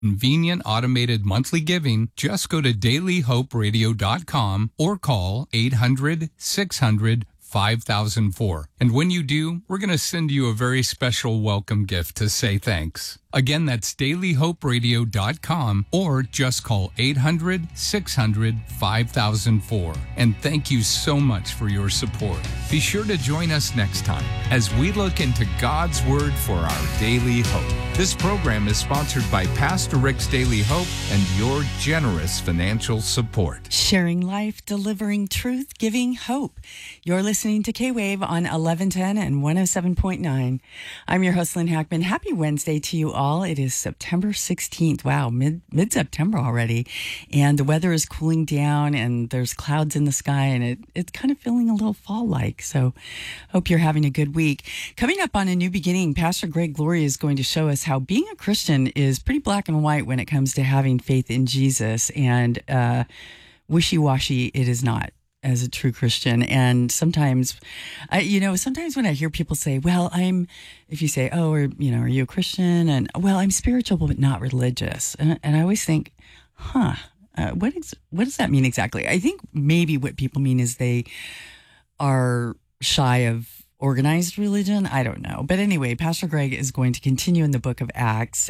convenient automated monthly giving, just go to dailyhoperadio.com or call 800-600-5004. And when you do, we're going to send you a very special welcome gift to say thanks. Again, that's dailyhoperadio.com or just call 800-600-5004. And thank you so much for your support. Be sure to join us next time as we look into God's Word for our daily hope. This program is sponsored by Pastor Rick's Daily Hope and your generous financial support. Sharing life, delivering truth, giving hope. You're listening to K-Wave on 1110 and 107.9. I'm your host, Lynn Hackman. Happy Wednesday to you all. It is September 16th. Wow, mid-September already. And the weather is cooling down and there's clouds in the sky and it's kind of feeling a little fall-like. So hope you're having a good week. Coming up on A New Beginning, Pastor Greg Glory is going to show us how being a Christian is pretty black and white when it comes to having faith in Jesus, and wishy-washy it is not as a true Christian. And sometimes, sometimes when I hear people say, well, if you say, oh, are you a Christian? And, well, I'm spiritual, but not religious. And I always think, what does that mean exactly? I think maybe what people mean is they are shy of organized religion. I don't know. But anyway, Pastor Greg is going to continue in the book of Acts,